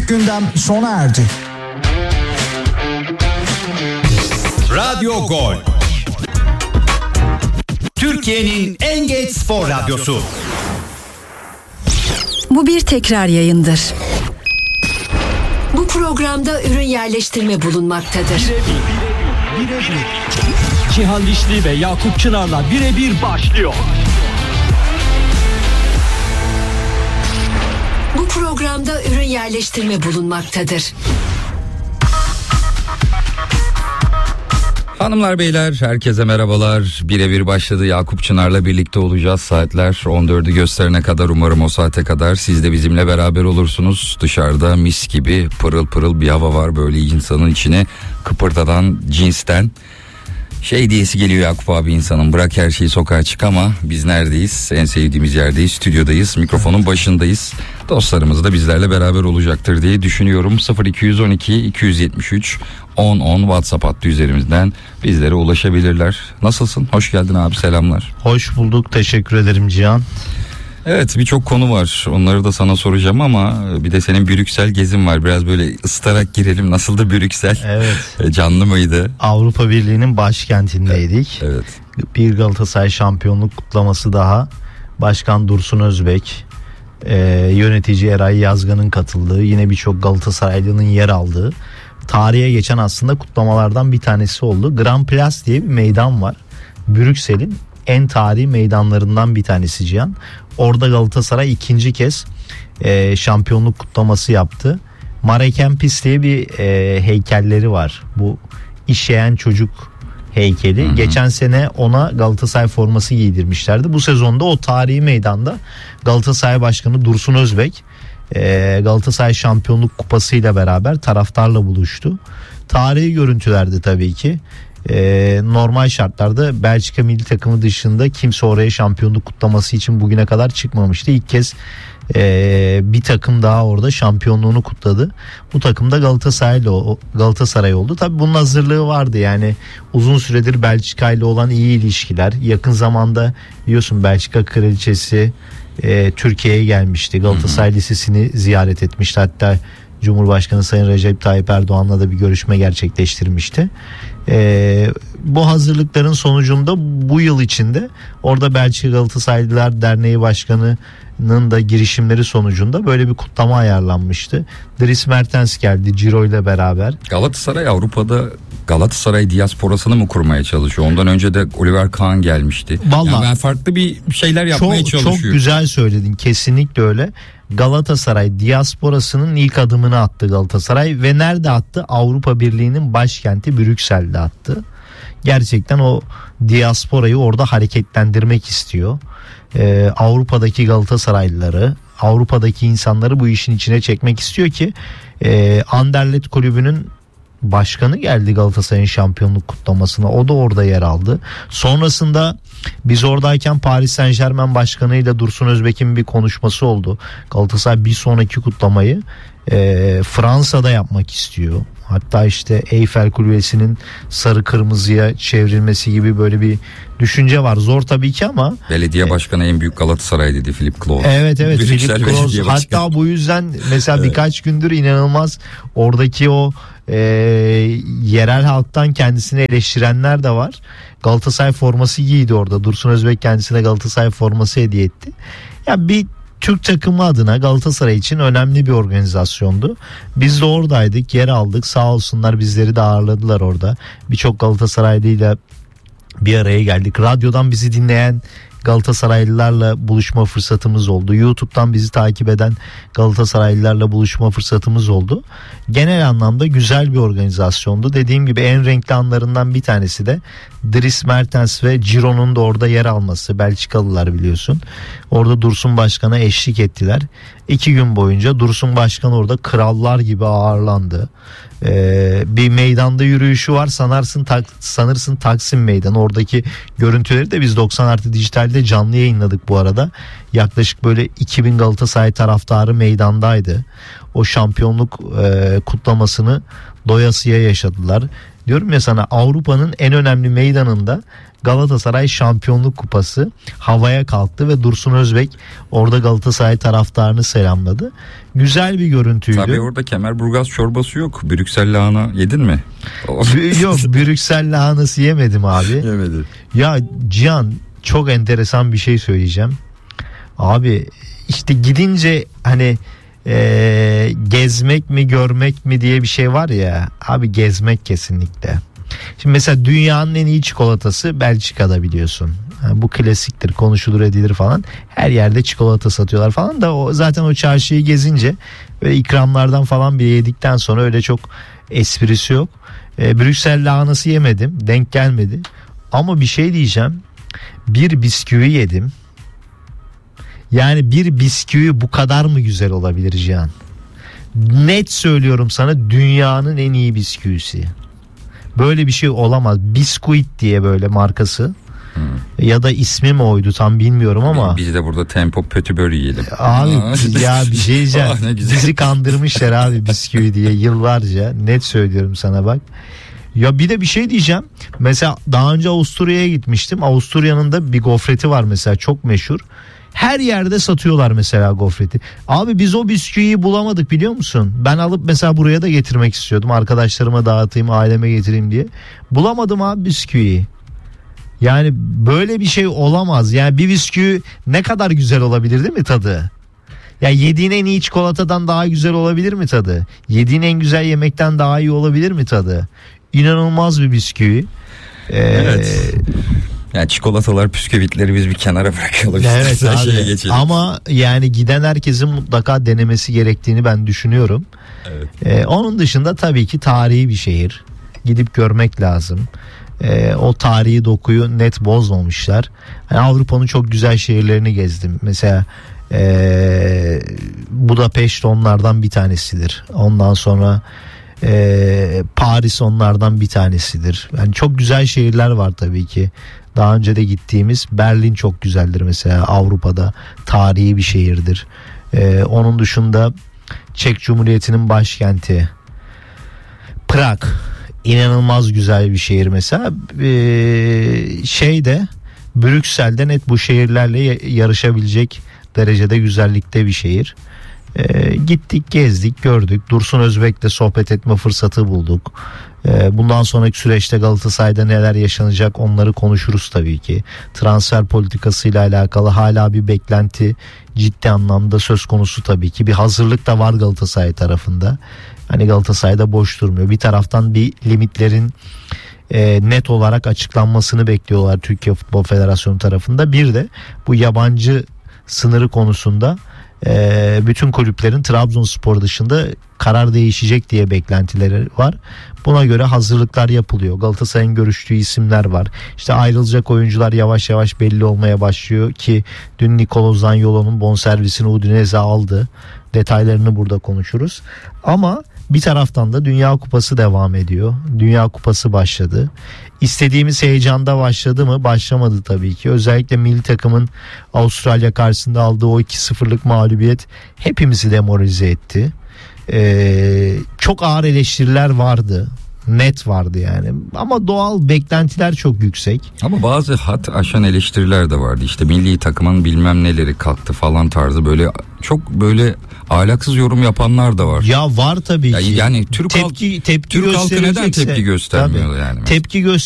Büyük gündem sona erdi. Radyo Gol, Türkiye'nin en geç spor radyosu. Bu bir tekrar yayındır. Bu programda ürün yerleştirme bulunmaktadır. Birebir. Cihan Dişli ve Yakup Çınar'la birebir başlıyor. Bu programda ürün yerleştirme bulunmaktadır. Hanımlar beyler herkese merhabalar. Birebir başladı. Yakup Çınar'la birlikte olacağız. Saatler 14'ü gösterene kadar, umarım o saate kadar siz de bizimle beraber olursunuz. Dışarıda mis gibi pırıl pırıl bir hava var, böyle insanın içine kıpırdadan cinsten. Diyesi geliyor Yakup abi insanın, bırak her şeyi sokağa çık, ama biz neredeyiz? En sevdiğimiz yerdeyiz, stüdyodayız, mikrofonun başındayız. Dostlarımız da bizlerle beraber olacaktır diye düşünüyorum. 0212 273 10 WhatsApp hattı üzerimizden bizlere ulaşabilirler. Nasılsın? Hoş geldin abi, selamlar. Hoş bulduk, teşekkür ederim Cihan. Evet, birçok konu var, onları da sana soracağım ama bir de senin Brüksel gezin var. Biraz böyle ısıtarak girelim. Nasıldı Brüksel? Evet. Canlı mıydı? Avrupa Birliği'nin başkentindeydik. Evet. Bir Galatasaray şampiyonluk kutlaması daha. Başkan Dursun Özbek, yönetici Eray Yazgan'ın katıldığı, yine birçok Galatasaraylı'nın yer aldığı tarihe geçen aslında kutlamalardan bir tanesi oldu. Grand Place diye bir meydan var. Brüksel'in en tarihi meydanlarından bir tanesi Cihan. Orada Galatasaray ikinci kez şampiyonluk kutlaması yaptı. Marekempis diye bir heykelleri var. Bu işeyen çocuk heykeli. Hı hı. Geçen sene ona Galatasaray forması giydirmişlerdi. Bu sezonda o tarihi meydanda Galatasaray Başkanı Dursun Özbek Galatasaray Şampiyonluk Kupası ile beraber taraftarla buluştu. Tarihi görüntülerdi tabii ki. Normal şartlarda Belçika milli takımı dışında kimse oraya şampiyonluk kutlaması için bugüne kadar çıkmamıştı. İlk kez bir takım daha orada şampiyonluğunu kutladı. Bu takım da Galatasaray oldu. Tabii bunun hazırlığı vardı, yani uzun süredir Belçika ile olan iyi ilişkiler. Yakın zamanda biliyorsun Belçika kraliçesi Türkiye'ye gelmişti. Galatasaray Lisesi'ni ziyaret etmişti. Hatta Cumhurbaşkanı Sayın Recep Tayyip Erdoğan'la da bir görüşme gerçekleştirmişti. Bu hazırlıkların sonucunda bu yıl içinde orada Belçika Galatasaraylılar Derneği Başkanı'nın da girişimleri sonucunda böyle bir kutlama ayarlanmıştı. Dries Mertens geldi Ciro ile beraber. Galatasaray Avrupa'da Galatasaray diasporasını mı kurmaya çalışıyor? Ondan önce de Oliver Kahn gelmişti. Vallahi yani ben farklı bir şeyler yapmaya çalışıyor. Çok güzel söyledin, kesinlikle öyle. Galatasaray diasporasının ilk adımını attı Galatasaray ve nerede attı? Avrupa Birliği'nin başkenti Brüksel'de attı. Gerçekten o diasporayı orada hareketlendirmek istiyor. Avrupa'daki Galatasaraylıları, Avrupa'daki insanları bu işin içine çekmek istiyor ki Anderlecht kulübünün başkanı geldi Galatasaray'ın şampiyonluk kutlamasına. O da orada yer aldı. Sonrasında biz oradayken Paris Saint-Germain başkanıyla Dursun Özbek'in bir konuşması oldu. Galatasaray bir sonraki kutlamayı Fransa'da yapmak istiyor. Hatta işte Eyfel Kulesi'nin sarı kırmızıya çevrilmesi gibi böyle bir düşünce var. Zor tabii ki ama. Belediye başkanı en büyük Galatasaray dedi Philip Klaus. Evet Philip Klaus. Hatta bu yüzden mesela birkaç gündür inanılmaz oradaki o yerel halktan kendisini eleştirenler de var. Galatasaray forması giydi orada. Dursun Özbek kendisine Galatasaray forması hediye etti. Ya bir Türk takımı adına Galatasaray için önemli bir organizasyondu. Biz de oradaydık, yer aldık. Sağ olsunlar, bizleri de ağırladılar orada. Birçok Galatasaraylıyla bir araya geldik. Radyodan bizi dinleyen Galatasaraylılarla buluşma fırsatımız oldu. YouTube'dan bizi takip eden Galatasaraylılarla buluşma fırsatımız oldu. Genel anlamda güzel bir organizasyondu. Dediğim gibi en renkli anlarından bir tanesi de Dries Mertens ve Ciro'nun da orada yer alması. Belçikalılar biliyorsun. Orada Dursun Başkan'a eşlik ettiler. 2 gün boyunca Dursun Başkan orada krallar gibi ağırlandı. Bir meydanda yürüyüşü var, sanırsın Taksim Meydanı. Oradaki görüntüleri de biz 90+ Dijital'de canlı yayınladık bu arada. Yaklaşık böyle 2000 Galatasaray taraftarı meydandaydı. O şampiyonluk kutlamasını doyasıya yaşadılar. Diyorum ya sana, Avrupa'nın en önemli meydanında Galatasaray Şampiyonluk Kupası havaya kalktı ve Dursun Özbek orada Galatasaray taraftarını selamladı. Güzel bir görüntüydü. Tabii orada Kemerburgaz çorbası yok. Brüksel lahana yedin mi? Yok, Brüksel lahanası yemedim abi. Yemedim. Ya Cihan, çok enteresan bir şey söyleyeceğim. Abi işte gidince hani gezmek mi görmek mi diye bir şey var ya. Abi gezmek kesinlikle. Şimdi mesela dünyanın en iyi çikolatası Belçika'da, biliyorsun. Yani bu klasiktir, konuşulur edilir falan. Her yerde çikolata satıyorlar falan da zaten o çarşıyı gezince böyle ikramlardan falan bir yedikten sonra öyle çok esprisi yok. Brüksel lahanası yemedim, denk gelmedi. Ama bir şey diyeceğim. Bir bisküvi yedim. Yani bir bisküvi bu kadar mı güzel olabilir Cihan? Net söylüyorum sana, dünyanın en iyi bisküvisi. Böyle bir şey olamaz. Biskuit diye böyle markası. Ya da ismi mi oydu tam bilmiyorum ama. Biz de burada Tempo Pötibör yiyelim. Abi ya bir şey diyeceğim. Bizi kandırmışlar abi bisküvi diye yıllarca. Net söylüyorum sana bak. Ya bir de bir şey diyeceğim. Mesela daha önce Avusturya'ya gitmiştim. Avusturya'nın da bir gofreti var mesela, çok meşhur. Her yerde satıyorlar mesela gofreti. Abi biz o bisküviyi bulamadık, biliyor musun? Ben alıp mesela buraya da getirmek istiyordum. Arkadaşlarıma dağıtayım, aileme getireyim diye. Bulamadım abi bisküviyi. Yani böyle bir şey olamaz. Yani bir bisküvi ne kadar güzel olabilir değil mi tadı? Ya yediğin en iyi çikolatadan daha güzel olabilir mi tadı? Yediğin en güzel yemekten daha iyi olabilir mi tadı? İnanılmaz bir bisküvi. Evet. Yani çikolatalar, bisküvitleri biz bir kenara bırakalım. Evet abi. Geçelim. Ama yani giden herkesin mutlaka denemesi gerektiğini ben düşünüyorum. Evet. Onun dışında tabii ki tarihi bir şehir. Gidip görmek lazım. O tarihi dokuyu net bozmamışlar. Yani Avrupa'nın çok güzel şehirlerini gezdim. Mesela Budapeşt onlardan bir tanesidir. Ondan sonra Paris onlardan bir tanesidir. Yani çok güzel şehirler var tabii ki. Daha önce de gittiğimiz Berlin çok güzeldir mesela, Avrupa'da tarihi bir şehirdir. Onun dışında Çek Cumhuriyeti'nin başkenti Prag inanılmaz güzel bir şehir mesela. Brüksel'de net bu şehirlerle yarışabilecek derecede güzellikte bir şehir. Gittik, gezdik, gördük. Dursun Özbek'le sohbet etme fırsatı bulduk. Bundan sonraki süreçte Galatasaray'da neler yaşanacak onları konuşuruz tabii ki. Transfer politikasıyla alakalı hala bir beklenti ciddi anlamda söz konusu tabii ki. Bir hazırlık da var Galatasaray tarafında. Hani Galatasaray'da boş durmuyor. Bir taraftan bir limitlerin net olarak açıklanmasını bekliyorlar Türkiye Futbol Federasyonu tarafında. Bir de bu yabancı sınırı konusunda bütün kulüplerin Trabzonspor dışında karar değişecek diye beklentileri var. Buna göre hazırlıklar yapılıyor. Galatasaray'ın görüştüğü isimler var. İşte ayrılacak oyuncular yavaş yavaş belli olmaya başlıyor ki dün Nicolo Zaniolo'nun bonservisini Udinese aldı. Detaylarını burada konuşuruz. Ama bir taraftan da Dünya Kupası devam ediyor. Dünya Kupası başladı. İstediğimiz heyecanda başladı mı? Başlamadı tabii ki. Özellikle milli takımın Avustralya karşısında aldığı o 2-0'lık mağlubiyet hepimizi demoralize etti. Çok ağır eleştiriler vardı. Net vardı yani. Ama doğal beklentiler çok yüksek. Ama bazı hat aşan eleştiriler de vardı. İşte milli takımın bilmem neleri kalktı falan tarzı, böyle çok böyle ahlaksız yorum yapanlar da var. Ya var tabii ki. Yani Türk halkı neden tepki göstermiyor tabii. yani? Tepki